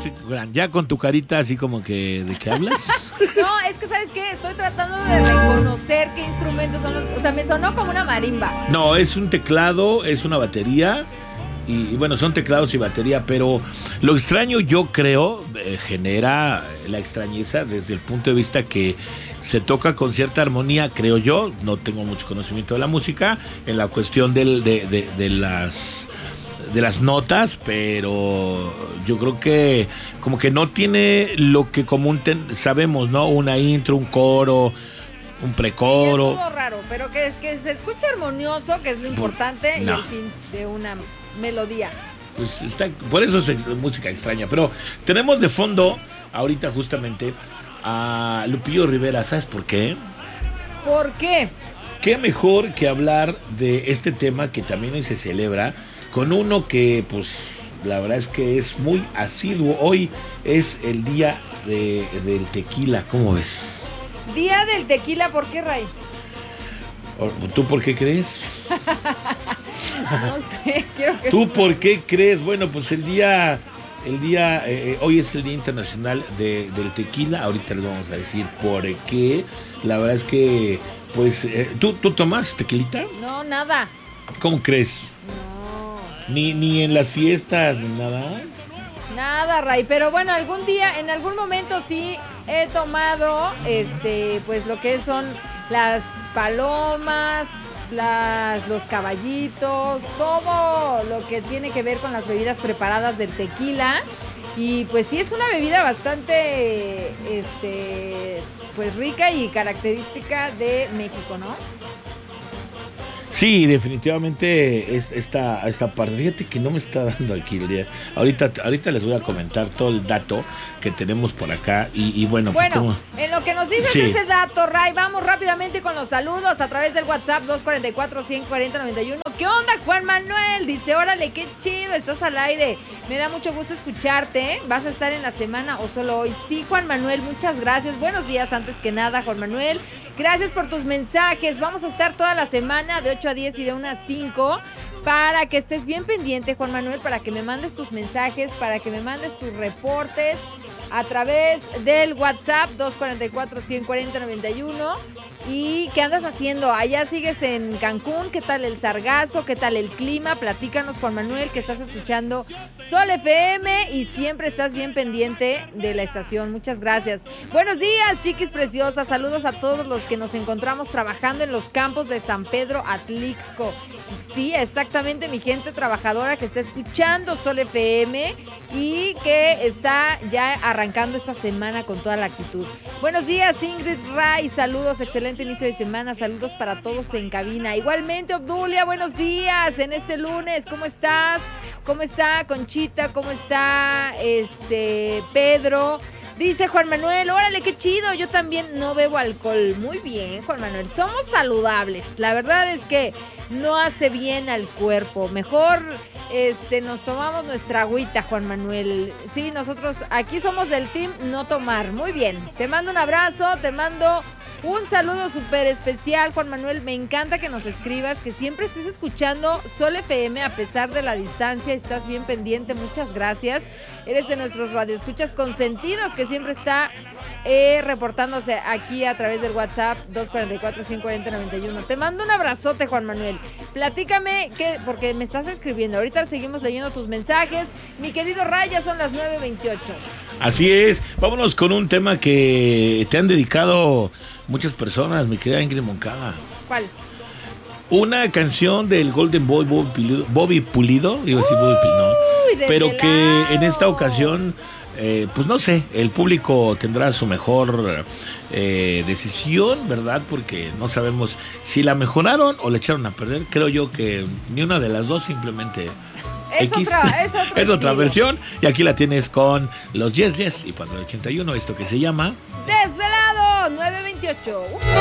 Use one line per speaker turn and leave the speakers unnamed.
Sí, ya con tu carita así como que, ¿de qué hablas?
No, es que, ¿sabes qué? Estoy tratando de reconocer qué instrumentos son los... O sea, me sonó como una marimba.
No, es un teclado, es una batería. Y bueno, son teclados y batería, pero lo extraño yo creo genera la extrañeza desde el punto de vista que se toca con cierta armonía, creo yo, no tengo mucho conocimiento de la música, en la cuestión de las notas, pero yo creo que como que no tiene lo que común sabemos, ¿no? Una intro, un coro, un precoro.
Es todo raro, pero que se escucha armonioso, que es lo importante, y el fin de una melodía.
Pues por eso es música extraña, pero tenemos de fondo ahorita justamente a Lupillo Rivera. ¿Sabes por qué?
¿Por qué?
Qué mejor que hablar de este tema que también hoy se celebra con uno que pues la verdad es que es muy asiduo. Hoy es el día del tequila, ¿cómo ves?
Día del tequila, ¿por qué, Ray?
¿Tú por qué crees?
No sé, quiero que...
¿Tú por qué crees? Bueno, pues hoy es el Día Internacional del Tequila. Ahorita les vamos a decir por qué. La verdad es que, pues, ¿tú tomas tequilita?
No, nada.
¿Cómo crees?
No.
Ni en las fiestas, ni nada.
Nada, Ray, pero bueno, algún día, en algún momento sí he tomado, pues lo que son las palomas, los caballitos, todo lo que tiene que ver con las bebidas preparadas del tequila. Y pues sí es una bebida bastante, pues rica y característica de México, ¿no?
Sí, definitivamente esta parte. Fíjate que no me está dando aquí el día. Ahorita les voy a comentar todo el dato que tenemos por acá. Y bueno, pues
en lo que nos dices ese dato, Ray, vamos rápidamente con los saludos a través del WhatsApp 244-140-91. ¿Qué onda, Juan Manuel? Dice, órale, qué chido, estás al aire. Me da mucho gusto escucharte, ¿eh? ¿Vas a estar en la semana o solo hoy? Sí, Juan Manuel, muchas gracias. Buenos días antes que nada, Juan Manuel. Gracias por tus mensajes. Vamos a estar toda la semana de 8 a 10 y de 1 a 5 para que estés bien pendiente, Juan Manuel, para que me mandes tus mensajes, para que me mandes tus reportes a través del WhatsApp 244-140-91. ¿Y qué andas haciendo? Allá sigues en Cancún. ¿Qué tal el sargazo? ¿Qué tal el clima? Platícanos, Juan Manuel, que estás escuchando Sol FM y siempre estás bien pendiente de la estación. Muchas gracias. Buenos días, chiquis preciosas. Saludos a todos los que nos encontramos trabajando en los campos de San Pedro Atlixco. Sí, exactamente, mi gente trabajadora que está escuchando Sol FM y que está ya arrancando esta semana con toda la actitud. Buenos días, Ingrid, Ray, saludos, excelente inicio de semana, saludos para todos en cabina. Igualmente, Obdulia, buenos días en este lunes, ¿cómo estás? ¿Cómo está Conchita? ¿Cómo está Pedro? Dice Juan Manuel, órale, qué chido, yo también no bebo alcohol. Muy bien, Juan Manuel, somos saludables. La verdad es que no hace bien al cuerpo. Mejor nos tomamos nuestra agüita, Juan Manuel. Sí, nosotros aquí somos del team no tomar. Muy bien, te mando un abrazo, te mando un saludo súper especial, Juan Manuel. Me encanta que nos escribas, que siempre estés escuchando Sol FM a pesar de la distancia. Estás bien pendiente, muchas gracias. Eres de nuestros radioescuchas consentidos que siempre está reportándose aquí a través del WhatsApp 244-140-91. Te mando un abrazote, Juan Manuel. Platícame, porque me estás escribiendo. Ahorita seguimos leyendo tus mensajes. Mi querido Raya, son las 9:28.
Así es. Vámonos con un tema que te han dedicado muchas personas, mi querida Ingrid Moncada.
¿Cuál?
Una canción del Golden Boy Bobby Pulido, digo así Bobby Pulido, pero que en esta ocasión, pues no sé, el público tendrá su mejor decisión, ¿verdad? Porque no sabemos si la mejoraron o la echaron a perder. Creo yo que ni una de las dos, simplemente es otra versión. Y aquí la tienes con los Yes Yes y para el 81, esto que se llama
Desvelado, 9:28.